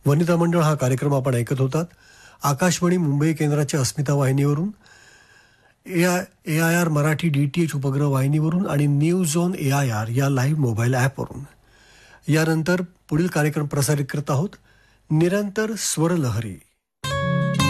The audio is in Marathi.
वनिता मंडळ हा कार्यक्रम आपण ऐकत होतात आकाशवाणी मुंबई केंद्राच्या अस्मिता वाहिनीवरून, AIR मराठी DTH उपग्रह वाहिनीवरून आणि न्यूज ऑन AIR या लाईव्ह मोबाईल ॲपवरून. यानंतर पुढील कार्यक्रम प्रसारित करत आहोत निरंतर स्वरलहरी.